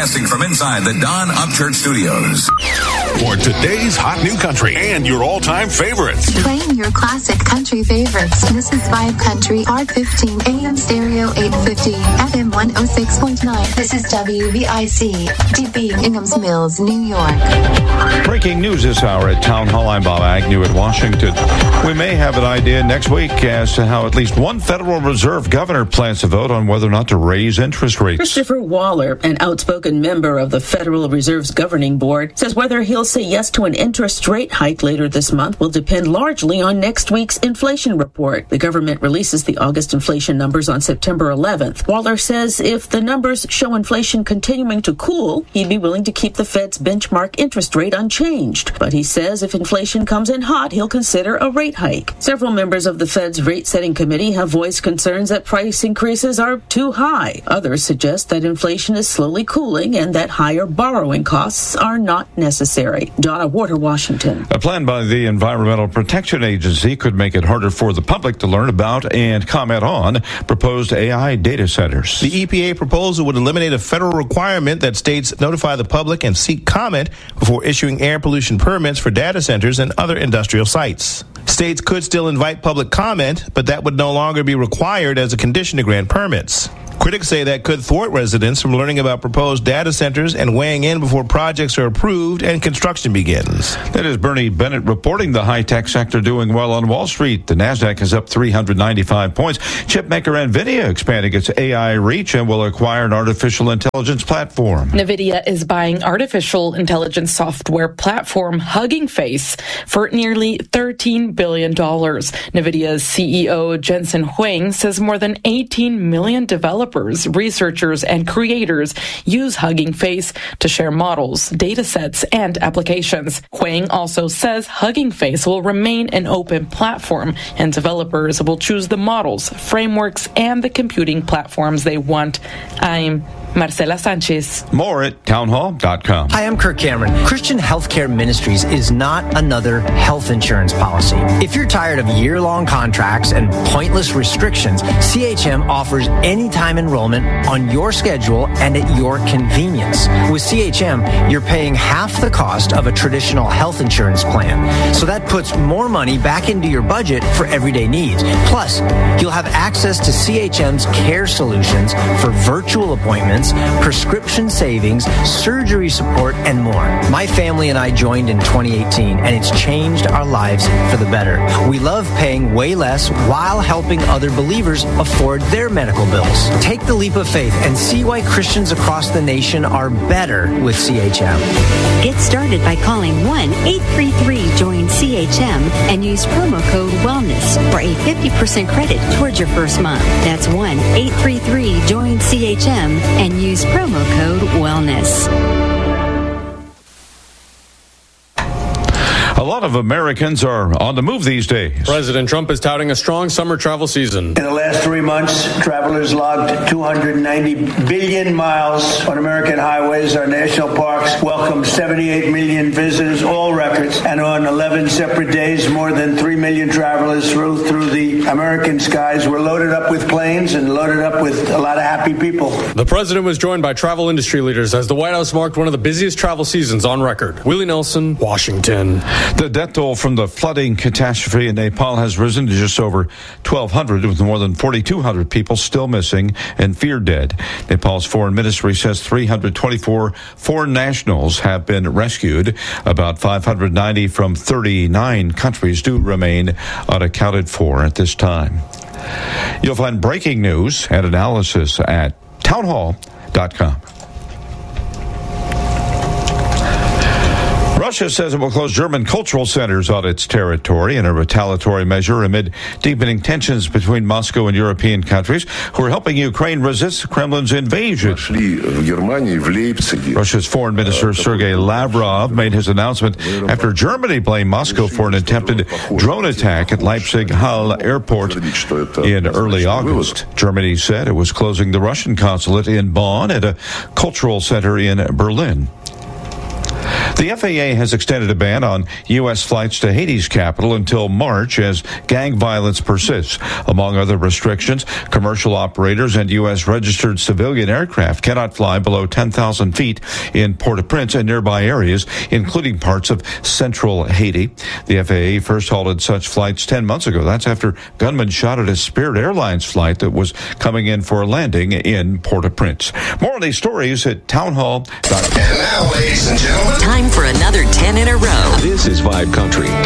Broadcasting from inside the Don Upchurch Studios. For today's hot new country and your all-time favorites. Playing your classic country favorites. This is Vibe Country, R15, AM stereo 850, FM 106.9. This is WVIC, DB, Ingham's Mills, New York. Breaking news this hour at Town Hall. I'm Bob Agnew at Washington. We may have an idea next week as to how at least one Federal Reserve governor plans to vote on whether or not to raise interest rates. Christopher Waller, an outspoken member of the Federal Reserve's governing board, says whether he'll say yes to an interest rate hike later this month will depend largely on next week's inflation report. The government releases the August inflation numbers on September 11th. Waller says if the numbers show inflation continuing to cool, he'd be willing to keep the Fed's benchmark interest rate unchanged. But he says if inflation comes in hot, he'll consider a rate hike. Several members of the Fed's rate-setting committee have voiced concerns that price increases are too high. Others suggest that inflation is slowly cooling and that higher borrowing costs are not necessary. Donna Warder, Washington. A plan by the Environmental Protection Agency could make it harder for the public to learn about and comment on proposed AI data centers. The EPA proposal would eliminate a federal requirement that states notify the public and seek comment before issuing air pollution permits for data centers and other industrial sites. States could still invite public comment, but that would no longer be required as a condition to grant permits. Critics say that could thwart residents from learning about proposed data centers and weighing in before projects are approved and construction begins. That is Bernie Bennett reporting the high-tech sector doing well on Wall Street. The Nasdaq is up 395 points. Chipmaker NVIDIA expanding its AI reach and will acquire an artificial intelligence platform. NVIDIA is buying artificial intelligence software platform Hugging Face for nearly $13 billion. NVIDIA's CEO Jensen Huang says more than 18 million developers, researchers, and creators use Hugging Face to share models, data sets, and applications. Huang also says Hugging Face will remain an open platform, and developers will choose the models, frameworks, and the computing platforms they want. I'm Marcela Sanchez. More at townhall.com. Hi, I'm Kirk Cameron. Christian Healthcare Ministries is not another health insurance policy. If you're tired of year-long contracts and pointless restrictions, CHM offers anytime enrollment on your schedule and at your convenience. With CHM, you're paying half the cost of a traditional health insurance plan. So that puts more money back into your budget for everyday needs. Plus, you'll have access to CHM's care solutions for virtual appointments, prescription savings, surgery support, and more. My family and I joined in 2018, and it's changed our lives for the better. We love paying way less while helping other believers afford their medical bills. Take the leap of faith and see why Christians across the nation are better with CHM. Get started by calling 1-833-JOIN-CHM and use promo code WELLNESS for a 50% credit towards your first month. That's 1-833-JOIN-CHM and use promo code WELLNESS. A lot of Americans are on the move these days. President Trump is touting a strong summer travel season. In the last 3 months, travelers logged 290 billion miles on American highways. Our national parks welcomed 78 million visitors, all records. And on 11 separate days, more than 3 million travelers through the American skies were loaded up with planes and loaded up with a lot of happy people. The president was joined by travel industry leaders as the White House marked one of the busiest travel seasons on record. Willie Nelson, Washington. The death toll from the flooding catastrophe in Nepal has risen to just over 1,200, with more than 4,200 people still missing and feared dead. Nepal's foreign ministry says 324 foreign nationals have been rescued. About 590 from 39 countries do remain unaccounted for at this time. You'll find breaking news and analysis at townhall.com. Russia says it will close German cultural centers on its territory in a retaliatory measure amid deepening tensions between Moscow and European countries who are helping Ukraine resist the Kremlin's invasion. Russia's Foreign Minister Sergei Lavrov made his announcement after Germany blamed Moscow for an attempted drone attack at Leipzig-Halle Airport in early August. Germany said it was closing the Russian consulate in Bonn and a cultural center in Berlin. The FAA has extended a ban on U.S. flights to Haiti's capital until March as gang violence persists. Among other restrictions, commercial operators and U.S. registered civilian aircraft cannot fly below 10,000 feet in Port-au-Prince and nearby areas, including parts of central Haiti. The FAA first halted such flights 10 months ago. That's after gunmen shot at a Spirit Airlines flight that was coming in for a landing in Port-au-Prince. More on these stories at townhall.com. And now, ladies and gentlemen, time for another 10 in a row. This is Vibe Country.